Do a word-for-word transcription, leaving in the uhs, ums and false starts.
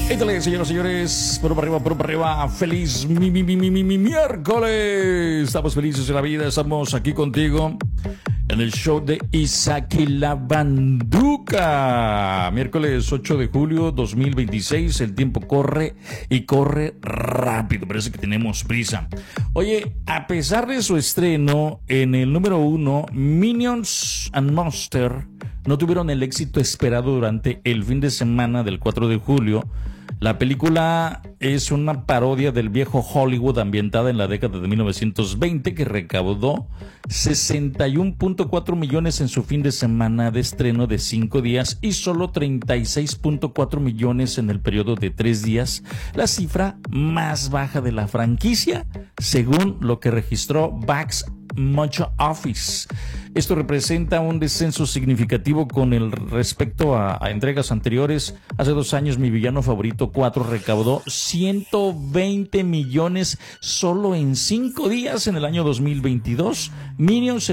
Éntale, señoras y señores, por para arriba, por para arriba, feliz mi, mi, mi, mi, mi, mi miércoles. Estamos felices en la vida, estamos aquí contigo en el show de Isaac y la Banduca. Miércoles ocho de julio dos mil veintiséis, el tiempo corre y corre rápido, parece que tenemos prisa. Oye, a pesar de su estreno en el número uno, Minions and Monster no tuvieron el éxito esperado durante el fin de semana del cuatro de julio. La película es una parodia del viejo Hollywood ambientada en la década de mil novecientos veinte que recaudó sesenta y uno punto cuatro millones en su fin de semana de estreno de cinco días y solo treinta y seis punto cuatro millones en el periodo de tres días, la cifra más baja de la franquicia según lo que registró Box Office. Esto representa un descenso significativo con el respecto a, a entregas anteriores. Hace dos años mi villano favorito cuatro recaudó ciento veinte millones solo en cinco días en el año dos mil veintidós. Minions